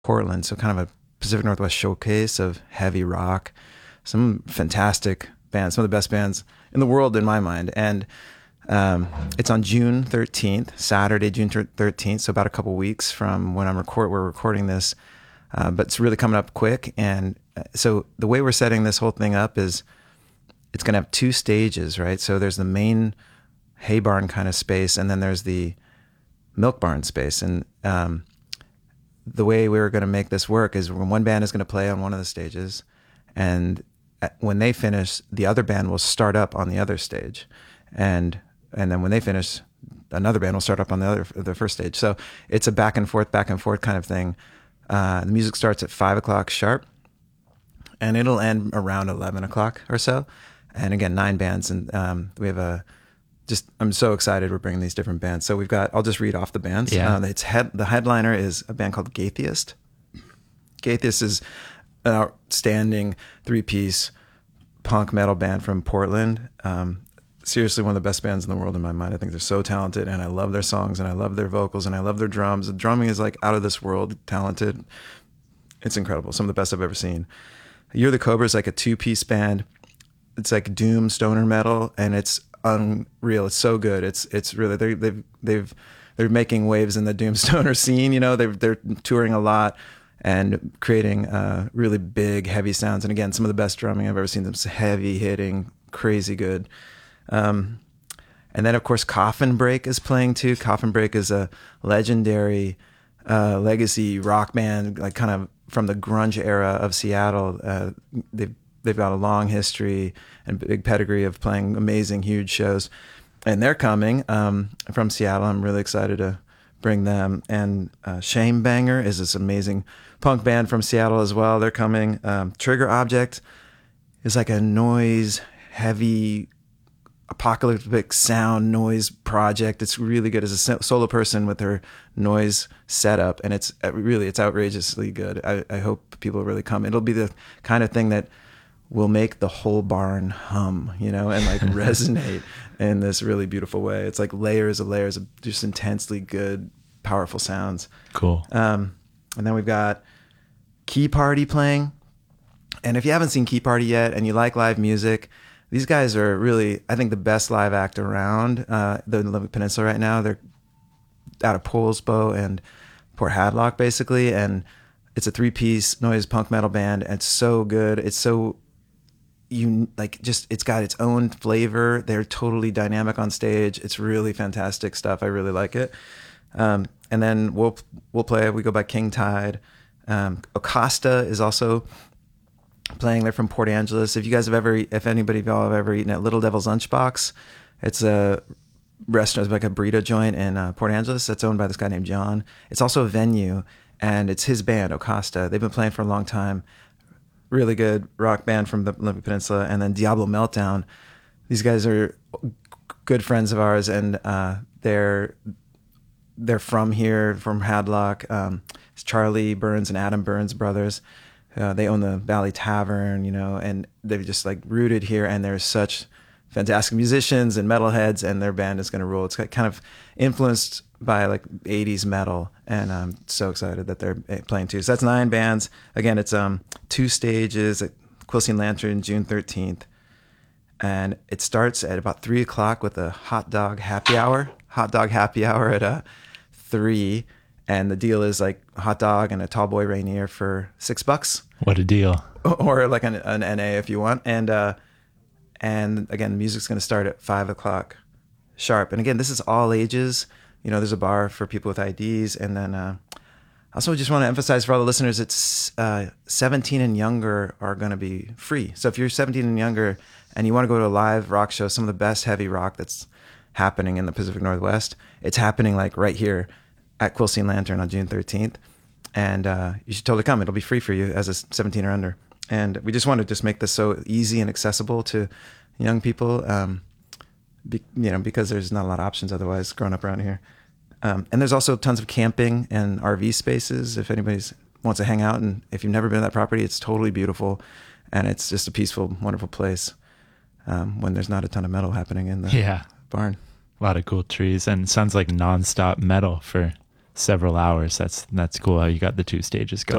Portland, so kind of a Pacific Northwest showcase of heavy rock. Some fantastic bands, some of the best bands in the world in my mind. And it's on June 13th, Saturday, June 13th, so about a couple weeks from when we're recording this. But it's really coming up quick. And so the way we're setting this whole thing up is it's going to have two stages, right? So there's the main hay barn kind of space, and then there's the milk barn space. And the way we were going to make this work is when one band is going to play on one of the stages, and when they finish, the other band will start up on the other stage. And then when they finish, another band will start up on the first stage. So it's a back and forth kind of thing. The music starts at 5 o'clock sharp, and it'll end around 11 o'clock or so. And again, 9 bands, and we have I'm so excited we're bringing these different bands. So I'll just read off the bands. Yeah. The headliner is a band called Gatheist. Gatheist is an outstanding 3-piece punk metal band from Portland. Seriously, one of the best bands in the world in my mind. I think they're so talented, and I love their songs, and I love their vocals, and I love their drums. The drumming is like out of this world talented. It's incredible. Some of the best I've ever seen. You're the Cobra is like a 2-piece band. It's like doom stoner metal, and it's unreal. It's so good. It's really they're making waves in the doom stoner scene. You know, they're touring a lot and creating really big, heavy sounds. And again, some of the best drumming I've ever seen. Them heavy hitting, crazy good. And then of course Coffin Break is playing too. Coffin Break is a legendary legacy rock band, like kind of from the grunge era of Seattle. They've got a long history and big pedigree of playing amazing, huge shows. And they're coming from Seattle. I'm really excited to bring them. And Shame Banger is this amazing punk band from Seattle as well. They're coming. Trigger Object is like a noise, heavy, apocalyptic sound noise project. It's really good as a solo person with her noise setup. And it's outrageously good. I hope people really come. It'll be the kind of thing that will make the whole barn hum, you know, and like resonate in this really beautiful way. It's like layers of just intensely good, powerful sounds. Cool. And then we've got Key Party playing. And if you haven't seen Key Party yet and you like live music, these guys are really, I think, the best live act around the Olympic Peninsula right now. They're out of Poulsbo and Port Hadlock, basically. And it's a 3-piece noise punk metal band. And it's so good. It's so... it's got its own flavor. They're totally dynamic on stage. It's really fantastic stuff. I really like it. And then we go by King Tide. Acosta is also playing. They're from Port Angeles. If anybody of y'all have ever eaten at Little Devil's Lunchbox, it's a restaurant, it's like a burrito joint in Port Angeles that's owned by this guy named John. It's also a venue, and it's his band, Acosta. They've been playing for a long time. Really good rock band from the Olympic Peninsula. And then Diablo Meltdown. These guys are good friends of ours, and they're from here, from Hadlock. It's Charlie Burns and Adam Burns brothers. They own the Valley Tavern, you know, and they've just like rooted here, and they're such fantastic musicians and metalheads, and their band is going to rule. It's kind of influenced by like 80s metal, and I'm so excited that they're playing too. So that's 9 bands. Again, it's 2 stages at Quilcene Lantern, June 13th, and it starts at about 3 o'clock with a hot dog happy hour at 3, and the deal is like a hot dog and a tall boy Rainier for $6. What a deal. Or like an NA if you want. And again, music's going to start at 5 o'clock sharp. And again, this is all ages. You know, there's a bar for people with IDs. And then also just want to emphasize for all the listeners, it's 17 and younger are going to be free. So if you're 17 and younger and you want to go to a live rock show, some of the best heavy rock that's happening in the Pacific Northwest, it's happening like right here at Quilcene Lantern on June 13th. And you should totally come. It'll be free for you as a 17 or under. And we just want to just make this so easy and accessible to young people, because there's not a lot of options otherwise growing up around here. And there's also tons of camping and RV spaces if anybody wants to hang out. And if you've never been to that property, it's totally beautiful. And it's just a peaceful, wonderful place when there's not a ton of metal happening in the barn. A lot of cool trees, and it sounds like nonstop metal for several hours. That's cool how you got the two stages going.